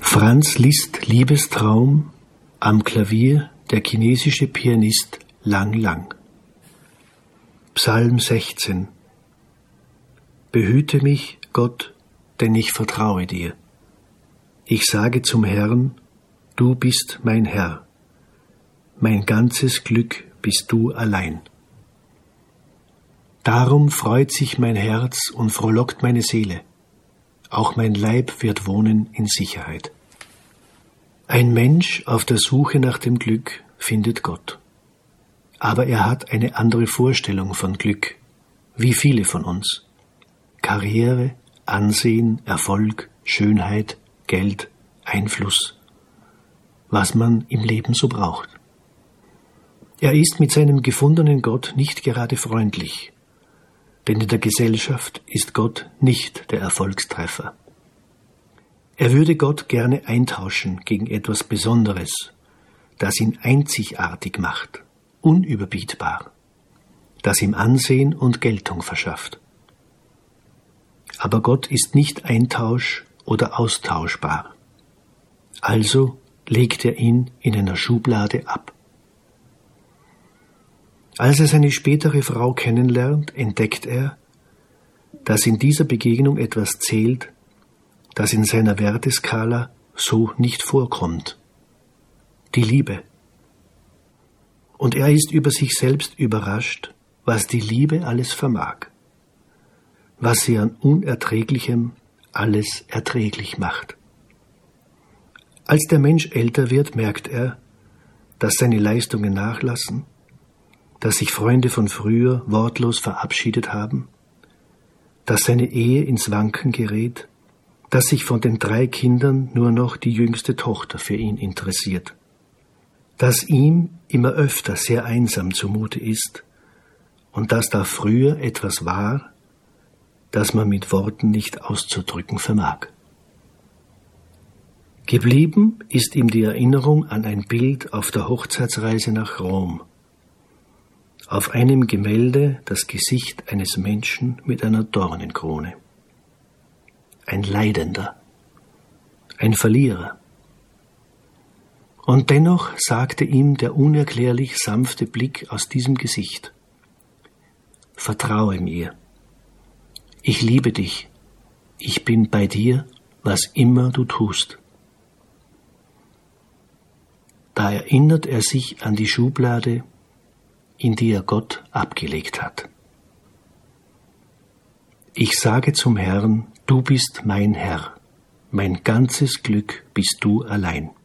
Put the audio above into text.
Franz Liszt Liebestraum, am Klavier der chinesische Pianist Lang Lang. Psalm 16. Behüte mich, Gott, denn ich vertraue dir. Ich sage zum Herrn, du bist mein Herr. Mein ganzes Glück bist du allein. Darum freut sich mein Herz und frohlockt meine Seele. Auch mein Leib wird wohnen in Sicherheit. Ein Mensch auf der Suche nach dem Glück findet Gott. Aber er hat eine andere Vorstellung von Glück, wie viele von uns. Karriere, Ansehen, Erfolg, Schönheit, Geld, Einfluss, was man im Leben so braucht. Er ist mit seinem gefundenen Gott nicht gerade freundlich, denn in der Gesellschaft ist Gott nicht der Erfolgstreffer. Er würde Gott gerne eintauschen gegen etwas Besonderes, das ihn einzigartig macht, unüberbietbar, das ihm Ansehen und Geltung verschafft. Aber Gott ist nicht eintausch- oder austauschbar. Also legt er ihn in einer Schublade ab. Als er seine spätere Frau kennenlernt, entdeckt er, dass in dieser Begegnung etwas zählt, das in seiner Werteskala so nicht vorkommt. Die Liebe. Und er ist über sich selbst überrascht, was die Liebe alles vermag, was sie an Unerträglichem alles erträglich macht. Als der Mensch älter wird, merkt er, dass seine Leistungen nachlassen, dass sich Freunde von früher wortlos verabschiedet haben, dass seine Ehe ins Wanken gerät, dass sich von den 3 Kindern nur noch die jüngste Tochter für ihn interessiert, dass ihm immer öfter sehr einsam zumute ist und dass da früher etwas war, das man mit Worten nicht auszudrücken vermag. Geblieben ist ihm die Erinnerung an ein Bild auf der Hochzeitsreise nach Rom. Auf einem Gemälde das Gesicht eines Menschen mit einer Dornenkrone. Ein Leidender, ein Verlierer. Und dennoch sagte ihm der unerklärlich sanfte Blick aus diesem Gesicht: Vertraue mir. Ich liebe dich. Ich bin bei dir, was immer du tust. Da erinnert er sich an die Schublade, in die er Gott abgelegt hat. Ich sage zum Herrn, du bist mein Herr. Mein ganzes Glück bist du allein.